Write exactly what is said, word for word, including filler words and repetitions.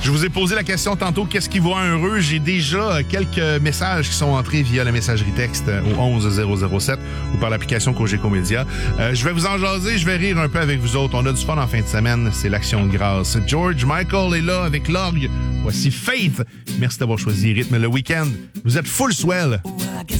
Je vous ai posé la question tantôt, qu'est-ce qui vous rend heureux? J'ai déjà quelques messages qui sont entrés via la messagerie texte au onze zéro zéro sept ou par l'application Cogeco Média. Euh, je vais vous en jaser, je vais rire un peu avec vous autres. On a du fun en fin de semaine, c'est l'Action de grâce. George Michael est là avec l'orgue. Voici Faith. Merci d'avoir choisi Rythme le week-end. Vous êtes full swell. Well, I guess